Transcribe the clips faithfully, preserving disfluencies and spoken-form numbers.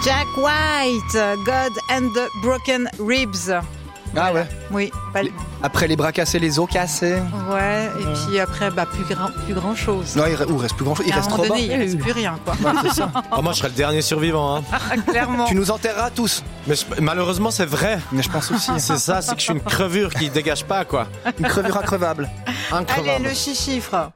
Jack White, God and the Broken Ribs. Ah ouais. Oui. Pas... Les... Après les bras cassés, les os cassés. Ouais, et mmh. puis après, bah, plus grand, plus grand chose. Non, il reste, reste plus grand chose. Il à reste trop bas. Il reste plus rien, quoi. Ouais, c'est ça. Oh, moi, je serais le dernier survivant. Hein. Clairement. Tu nous enterreras tous. Mais je... malheureusement, c'est vrai. Mais je pense aussi. C'est ça, c'est que je suis une crevure qui dégage pas, quoi. Une crevure increvable. Increvable. Allez, le chiffre.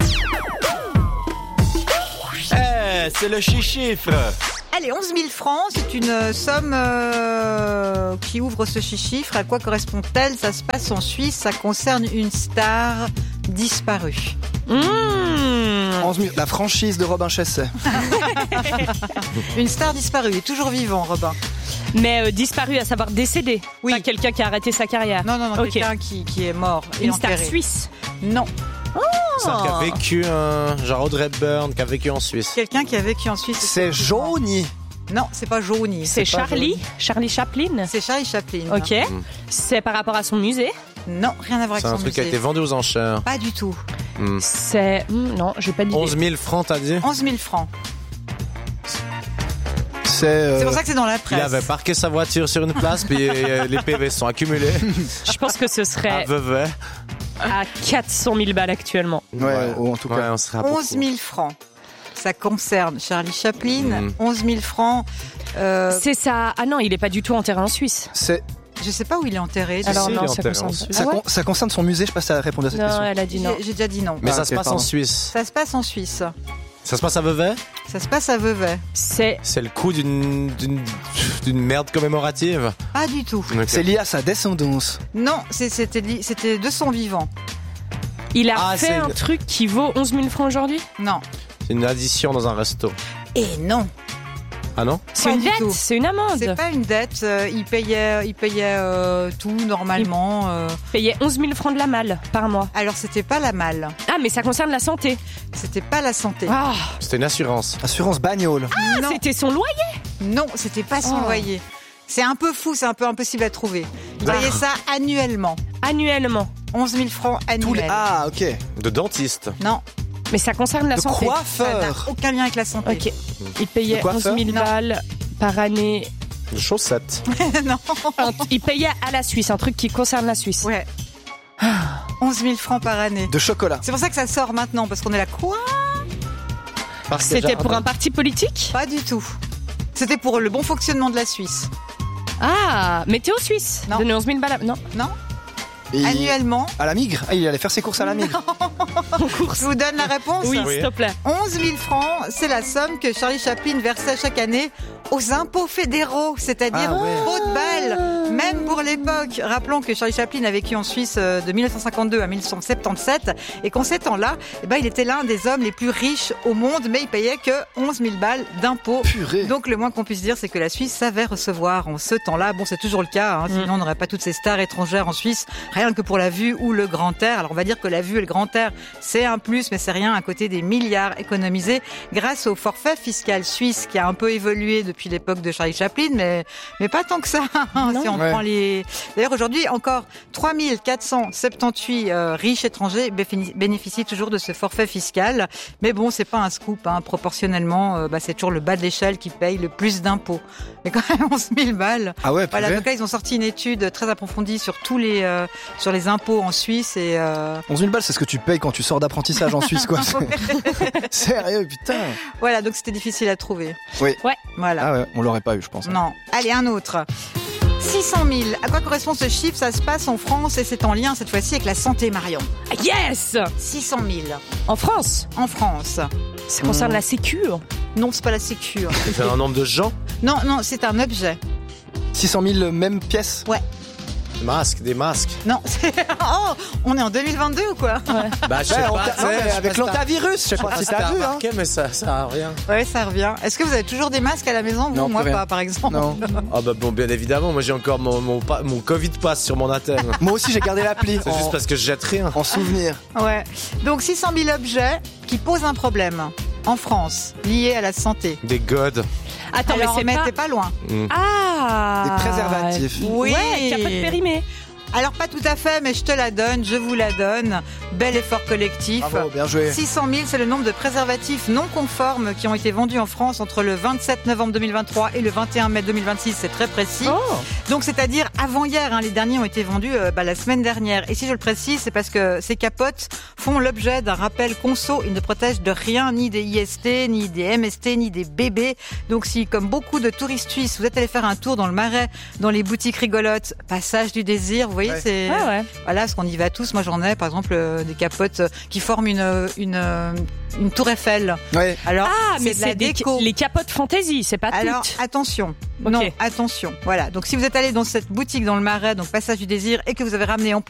Eh, hey, c'est le chiffre. Allez, onze mille francs, c'est une somme euh, qui ouvre ce chiffre. À quoi correspond-elle ? Ça se passe en Suisse, ça concerne une star disparue. Mmh. onze mille, la franchise de Robin Chesset. Une star disparue, il est toujours vivant, Robin. Mais euh, disparu, à savoir décédé. Oui. Pas quelqu'un qui a arrêté sa carrière. Non, non, non, okay. quelqu'un qui, qui est mort. Une enterré. star suisse. Non. Oh. C'est qui a vécu, un... genre Audrey Hepburn, qui a vécu en Suisse. Quelqu'un qui a vécu en Suisse. C'est Johnny. Non, c'est pas Johnny. C'est, c'est Charlie Johnny. Charlie Chaplin. C'est Charlie Chaplin. Ok. Mmh. C'est par rapport à son musée. Non, rien à voir avec son musée. C'est un truc qui a été vendu aux enchères. Pas du tout. Mmh. C'est... Mmh, non, j'ai pas d'idée. onze mille francs, t'as dit ? onze mille francs. C'est, euh... c'est pour ça que c'est dans la presse. Il avait parqué sa voiture sur une place, puis euh, les P V se sont accumulés. Je pense que ce serait... À Vevey. À quatre cent mille balles actuellement. Ouais, ouais. Ou en tout cas. Ouais, on serait à onze mille francs. Ça concerne Charlie Chaplin. Mmh. onze mille francs. Euh... C'est ça. Ah non, il n'est pas du tout enterré en Suisse. C'est... Je sais pas où il est enterré. Alors si, non, il est ça concerne. Ça, Ah ouais con- ça concerne son musée, je sais pas si ça a répondu à cette non, question. Non, elle a dit non. J'ai, j'ai déjà dit non. Mais ah, ça okay, se passe pardon. en Suisse. Ça se passe en Suisse. Ça se passe à Vevey ? Ça se passe à Vevey. C'est... C'est le coup d'une, d'une, d'une merde commémorative ? Pas du tout. Okay. C'est lié à sa descendance. Non, c'est, c'était, li- c'était de son vivant. Il a Ah, fait c'est un une... truc qui vaut onze mille francs aujourd'hui ? Non. C'est une addition dans un resto. Et non. Ah non ? C'est Pas une du dette, tout. c'est une amende. C'est pas une dette. Euh, il payait, il payait euh, tout normalement. Euh... Il payait onze mille francs de la malle par mois. Alors c'était pas la malle. Ah, mais ça concerne la santé. C'était pas la santé. Ah, C'était une assurance. Assurance bagnole. ah non. C'était son loyer. Non, c'était pas son Oh. loyer. C'est un peu fou, c'est un peu impossible à trouver. Il payait ça annuellement. Annuellement. onze mille francs Tous les... annuels. Ah, ok. De dentiste. Non, Mais ça concerne la De santé. ça n'a coiffeur. aucun lien avec la santé. Ok. Il payait De coiffeur ? onze mille Non. balles par année. De chaussettes. non. Un- Il payait à la Suisse, un truc qui concerne la Suisse. Ouais. onze mille francs par année. De chocolat. C'est pour ça que ça sort maintenant, parce qu'on est là. Quoi ? Parce que C'était jardin. pour un parti politique ? Pas du tout. C'était pour le bon fonctionnement de la Suisse. Ah, météo suisse. Non. Donner onze mille balles. à- Non. Non ? Et Annuellement. À la Migre. Ah, il allait faire ses courses à la Migre. Je vous donne la réponse. Oui, Oui. s'il te plaît. onze mille francs, c'est la somme que Charlie Chaplin versait chaque année aux impôts fédéraux, c'est-à-dire Ah ouais. trop de balles, même pour l'époque. Rappelons que Charlie Chaplin a vécu en Suisse euh, de dix-neuf cent cinquante-deux à dix-neuf cent soixante-dix-sept et qu'en ces temps-là, eh ben, il était l'un des hommes les plus riches au monde, mais il payait que onze mille balles d'impôts. Purée. Donc le moins qu'on puisse dire, c'est que la Suisse savait recevoir en ce temps-là. Bon, c'est toujours le cas, hein, sinon on n'aurait pas toutes ces stars étrangères en Suisse, rien que pour la vue ou le grand air. Alors on va dire que la vue et le grand air, c'est un plus, mais c'est rien à côté des milliards économisés grâce au forfait fiscal suisse qui a un peu évolué depuis l'époque de Charlie Chaplin, mais, mais pas tant que ça. Non. Si on Ouais. prend les... D'ailleurs aujourd'hui, encore trois mille quatre cent soixante-dix-huit euh, riches étrangers béfini- bénéficient toujours de ce forfait fiscal. Mais bon, c'est pas un scoop, hein. Proportionnellement, euh, bah, c'est toujours le bas de l'échelle qui paye le plus d'impôts. Mais quand même onze mille balles. Ah ouais, Voilà, purée. donc là, ils ont sorti une étude très approfondie sur tous les, euh, sur les impôts en Suisse et, euh, onze mille balles, c'est ce que tu payes quand tu sors d'apprentissage en Suisse, quoi. C'est- Sérieux, putain. voilà, donc c'était difficile à trouver. Oui. Ouais. Voilà. Ah ouais, on l'aurait pas eu, je pense. Non. Allez, un autre. six cent mille. À quoi correspond ce chiffre? Ça se passe en France et c'est en lien cette fois-ci avec la santé, Marion. Yes. six cent mille. En France. En France. Ça concerne la sécu. Non, c'est pas la sécu. C'est un nombre de gens. Non, non, c'est un objet. six cent mille même pièces. Ouais. Des masques, des masques. Non, c'est... Oh, on est en deux mille vingt-deux ou quoi? Bah, je sais Ouais, pas. on t'a- tu sais, non, mais je sais avec pas si t'as- l'antavirus, je sais pas si si t'as t'as vu, hein. remarqué, mais ça, ça a rien. Ouais, ça revient. Est-ce que vous avez toujours des masques à la maison? Vous, Non, moi plus rien. pas, par exemple. Non. Ah bah bon, bien évidemment, moi j'ai encore mon, mon, pa- mon Covid Pass sur mon Athènes. Moi aussi, j'ai gardé l'appli. C'est en, juste parce que je jette rien. en souvenir. Ouais. Donc six cent mille objets qui posent un problème en France liés à la santé. Des godes. Attends, Alors, mais mais c'est t'es pas... pas loin. Ah. Des préservatifs. Oui. Ouais, capote périmée. Alors pas tout à fait, mais je te la donne, je vous la donne. Bel effort collectif. Bravo, bien joué. six cent mille, c'est le nombre de préservatifs non conformes qui ont été vendus en France entre le vingt-sept novembre deux mille vingt-trois et le vingt et un mai deux mille vingt-six, c'est très précis. Oh. Donc c'est-à-dire avant hier, hein, les derniers ont été vendus euh, bah, la semaine dernière. Et si je le précise, c'est parce que ces capotes font l'objet d'un rappel conso. Ils ne protègent de rien, ni des I S T, ni des M S T, ni des bébés. Donc si, comme beaucoup de touristes suisses, vous êtes allé faire un tour dans le Marais, dans les boutiques rigolotes, Passage du Désir, vous voyez, Ouais. c'est... Ah ouais. Voilà, parce qu'on y va tous. Moi, j'en ai, par exemple, euh, des capotes euh, qui forment une, euh, une, euh, une tour Eiffel. Ouais. Alors, Ah, mais c'est de la c'est des, déco. les capotes fantaisie, c'est pas Alors, toutes. attention. Ok. Non, attention. Voilà. Donc, si vous êtes allé dans cette boutique dans le Marais, donc Passage du Désir, et que vous avez ramené en